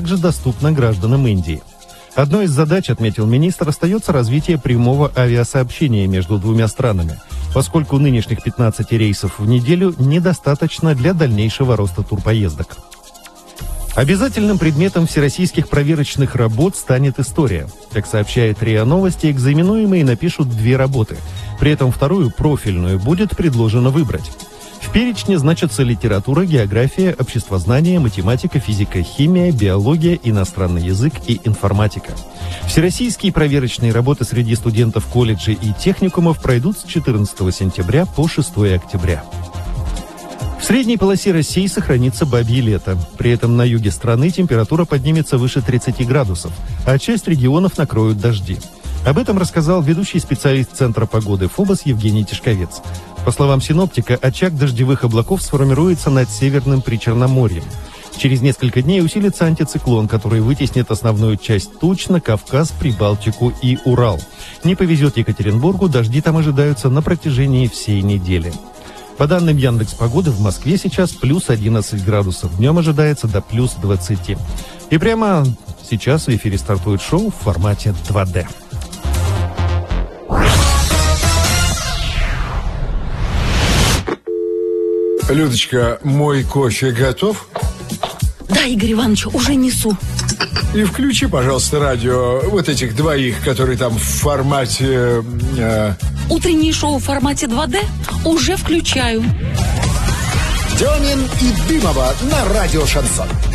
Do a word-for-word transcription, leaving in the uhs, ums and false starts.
также доступна гражданам Индии. Одной из задач, отметил министр, остается развитие прямого авиасообщения между двумя странами, поскольку нынешних пятнадцати рейсов в неделю недостаточно для дальнейшего роста турпоездок. Обязательным предметом всероссийских проверочных работ станет история. Как сообщает РИА Новости, экзаменуемые напишут две работы. При этом вторую, профильную, будет предложено выбрать. В перечне значатся литература, география, обществознание, математика, физика, химия, биология, иностранный язык и информатика. Всероссийские проверочные работы среди студентов колледжей и техникумов пройдут с четырнадцатого сентября по шестого октября. В средней полосе России сохранится бабье лето. При этом на юге страны температура поднимется выше тридцати градусов, а часть регионов накроют дожди. Об этом рассказал ведущий специалист Центра погоды ФОБОС Евгений Тишковец. По словам синоптика, очаг дождевых облаков сформируется над Северным Причерноморьем. Через несколько дней усилится антициклон, который вытеснит основную часть туч на Кавказ, Прибалтику и Урал. Не повезет Екатеринбургу, дожди там ожидаются на протяжении всей недели. По данным Яндекс.Погоды, в Москве сейчас плюс одиннадцать градусов. Днем ожидается до плюс двадцати. И прямо сейчас в эфире стартует шоу в формате два дэ. Людочка, мой кофе готов? Да, Игорь Иванович, уже несу. И включи, пожалуйста, радио вот этих двоих, которые там в формате... Э... Утреннее шоу в формате два дэ уже включаю. Демин и Дымова на радио «Шансон».